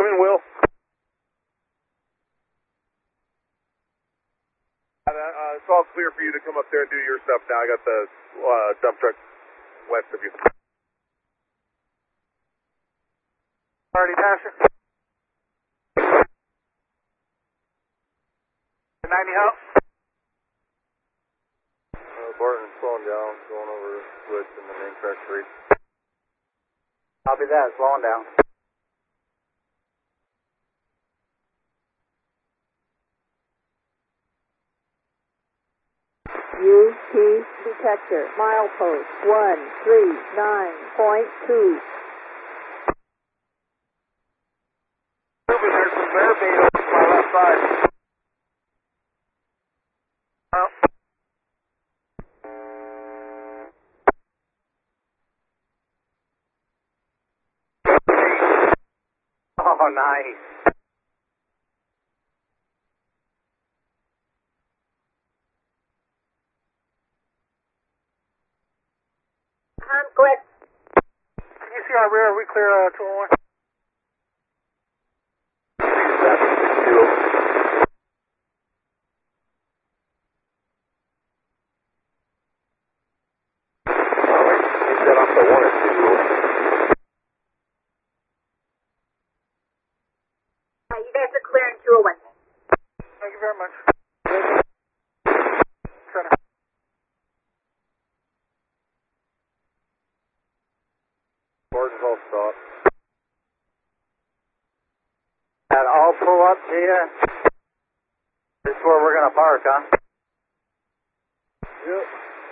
Come in, Will. It's all clear for you to come up there and do your stuff now. I got the dump truck west of you. Already passing. 90 help. Barton's slowing down, going over the switch in the main track 3. Copy that, slowing down. UT detector, milepost 139.2. There's some bear bait over to my left side. Oh, nice. Go ahead. Can you see our rear? Are we clear 201? Set off the 1 and 2. You guys are clearing 201. Thank you very much. Barton's all stopped. And I'll pull up to you. This is where we're going to park, huh? Yep.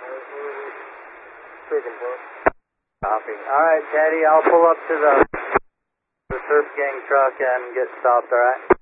Chicken park. Copy. Alright, Teddy, I'll pull up to the surf gang truck and get stopped, alright?